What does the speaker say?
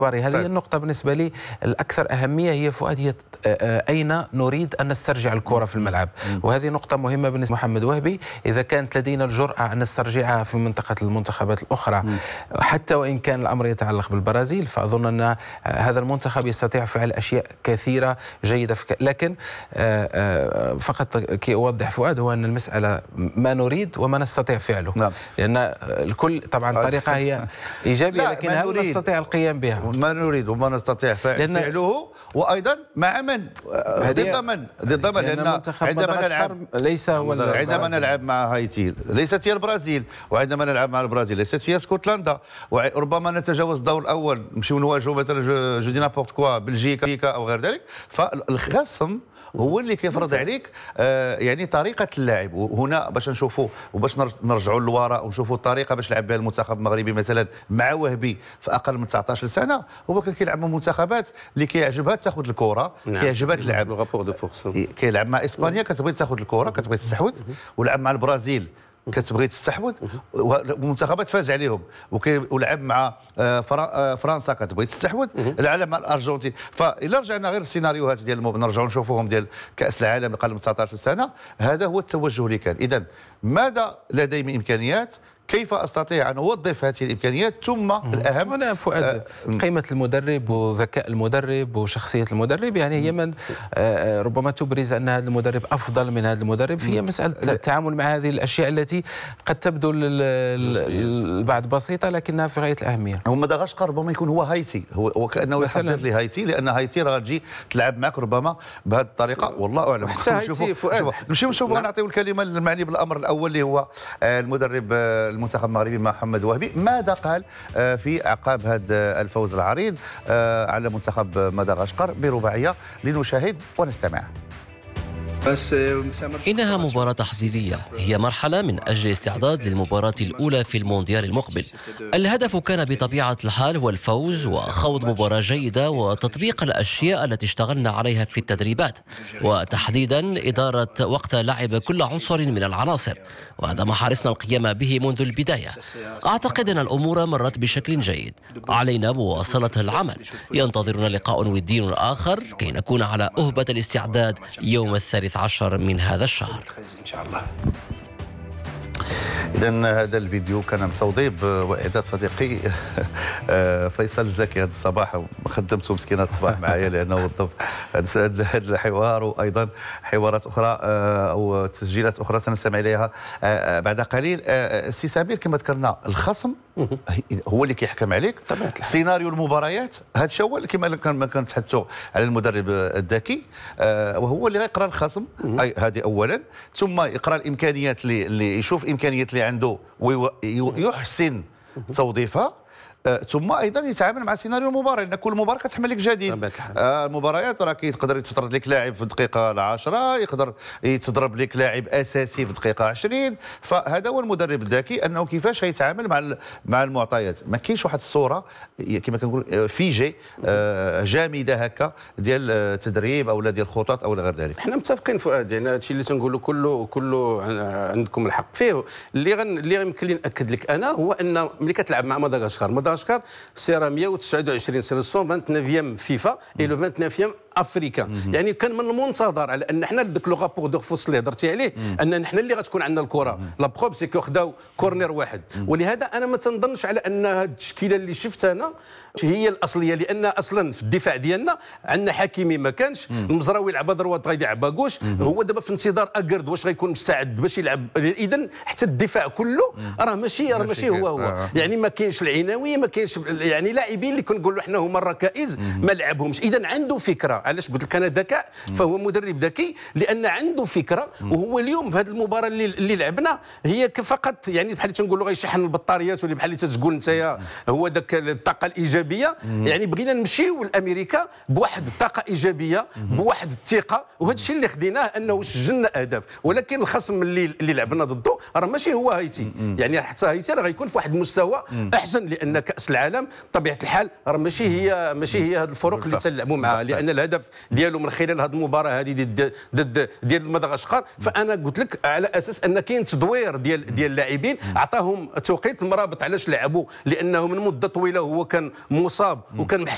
هذه النقطة بالنسبة لي الأكثر أهمية هي فؤاد، هي أين نريد أن نسترجع الكرة في الملعب. وهذه نقطة مهمة بالنسبة لمحمد وهبي. إذا كانت لدينا الجرأة أن نسترجعها في منطقة المنتخبات الأخرى حتى وإن كان الأمر يتعلق بالبرازيل، فأظن أن هذا المنتخب يستطيع فعل أشياء كثيرة جيدة لكن فقط كي أوضح فؤاد، هو أن المسألة ما نريد وما نستطيع فعله. لأن الكل طبعا طريقة هي إيجابية، لكن هل نستطيع القيام بها؟ ما نريد وما نستطيع فعله، وايضا مع من ضد من لان عندما نلعب ليس عندما نلعب مع هايتي ليست هي البرازيل، وعندما نلعب مع البرازيل ليست هي اسكتلندا، وربما نتجاوز الدور الاول نمشيو نواجهوا مثلا جو دي نابورت كوا بلجيكا او غير ذلك. فالخصم هو اللي كيفرض عليك يعني طريقه اللعب. وهنا باش نشوفوا وباش نرجعوا للوراء ونشوفوا الطريقه باش لعب بها المنتخب المغربي مثلا مع وهبي في اقل من 19 سنه. هو كان كيلعب مع منتخبات اللي كيعجبها تاخذ الكره، كيعجبها تلعب، كيلعب مع اسبانيا كتبغي تاخذ الكره كتبغي تستحوذ، ولعب مع البرازيل كتبغي تستحوذ والمنتخبات فاز عليهم، ولعب مع فرنسا كتبغي تستحوذ، لعب مع الارجنتين. فإلا رجعنا غير السيناريوهات ديال نرجعوا نشوفوهم ديال كأس العالم اقل من 19 سنه، هذا هو التوجه اللي كان. اذا ماذا لدي من امكانيات؟ كيف استطيع ان اوظف هذه الامكانيات؟ ثم الاهم هنا فؤاد قيمه المدرب وذكاء المدرب وشخصيه المدرب. يعني هي من ربما تبرز ان هذا المدرب افضل من هذا المدرب، هي مساله التعامل مع هذه الاشياء التي قد تبدو للبعض بسيطه لكنها في غايه الاهميه. هو مدغشقر ربما يكون هو هايتي، هو كانه يحضر لهايتي، لان هايتي راه تجي تلعب معك ربما بهذه الطريقه، والله اعلم. حتى هايتي فؤاد نمشيو نشوفوا، غنعطيو الكلمه المعني بالامر الاول اللي هو المدرب المنتخب المغربي محمد وهبي. ماذا قال في عقاب هذا الفوز العريض على منتخب مدغشقر برباعيه؟ لنشاهد ونستمع. إنها مباراة تحضيرية، هي مرحلة من أجل استعداد للمباراة الأولى في المونديال المقبل. الهدف كان بطبيعة الحال هو الفوز وخوض مباراة جيدة وتطبيق الأشياء التي اشتغلنا عليها في التدريبات، وتحديدا إدارة وقت لعب كل عنصر من العناصر، وهذا ما حرصنا القيام به منذ البداية. أعتقد أن الأمور مرت بشكل جيد، علينا مواصلة العمل. ينتظرنا لقاء ودي آخر كي نكون على أهبة الاستعداد يوم 13 من هذا الشهر إن شاء الله. إذا هذا الفيديو كان بتوضيب وإعداد صديقي فيصل الزكي. هذا الصباح خدمته مسكينة الصباح معايا لأنه وظف هذا الحوار، وأيضا حوارات أخرى أو تسجيلات أخرى سنستمع إليها بعد قليل. سي سمير، كما ذكرنا الخصم هو اللي كيحكم عليك سيناريو المباريات. هذا الشيء هو كما كنتحدثوا على المدرب الذكي، وهو اللي غيقرا الخصم. هذه اولا، ثم يقرا الامكانيات اللي يشوف الامكانيات اللي عنده ويحسن توظيفها، ثم ايضا يتعامل مع سيناريو المباراه، لان كل مباراه كتحمل لك جديد. المباريات راه يقدر يتطرد لك لاعب في الدقيقه 10، يقدر يتضرب لك لاعب اساسي في الدقيقه 20. فهذا هو المدرب الذكي، انه كيفاش يتعامل مع المعطيات. ما كاينش واحد الصوره كما كنقول فيجي جامده هكا ديال التدريب او ديال الخطط او غير ذلك. احنا متفقين فؤاد، يعني هادشي اللي تنقولوا كله عندكم الحق فيه. اللي يمكن لي ناكد لك انا هو ان ملي كتلعب مع مدغشقر سيرا 129 سنه 29 فيفا اي لو 29 افريكان. يعني كان من المنتظر على ان حنا داك لو رابور دو فوس اللي هضرتي عليه ان حنا اللي غتكون عندنا الكره. لا بروف سي كو خداو كورنر واحد، ولهذا انا ما تنظنش على ان هذه التشكيله اللي شفت انا هي الاصليه، لان اصلا في الدفاع ديالنا عندنا حكيمي ما كانش، المزراوي يلعب دروات غادي يلعب باكوش، هو دابا في انتظار اكرد واش غيكون مستعد باش يلعب. اذا حتى الدفاع كله راه ماشي هو يعني ما كاينش العناوي، ما كاينش يعني لاعبين اللي كنقولوا حنا هما الركائز ما لعبهمش. اذا عنده فكره. علاش قلت لك انا ذكاء؟ فهو مدرب ذكي لان عنده فكره. وهو اليوم في هذه المباراه اللي لعبنا هي فقط يعني بحال تنقولوا غيشحن البطاريات، ولا بحال اللي تتقول انت هو ذاك الطاقه الايجابيه. يعني بغينا نمشيو لامريكا بواحد الطاقه ايجابيه، بواحد الثقه، وهذا الشيء اللي خديناه انه سجلنا اهداف. ولكن الخصم اللي لعبنا ضده راه ماشي هو هايتي. يعني حتى هايتي راه غيكون في واحد المستوى احسن، لان كاس العالم بطبيعه الحال راه ماشي هي هذه الفرق اللي تلعبوا معها، لان الهدف ديالو من خلال هذه المباراه هذه ديال مدغشقر. فانا قلت لك على اساس ان كاين تدوير ديال اللاعبين، عطاهم توقيت المرابط. علاش لعبوا؟ لانه من مده طويله هو كان مصاب وكان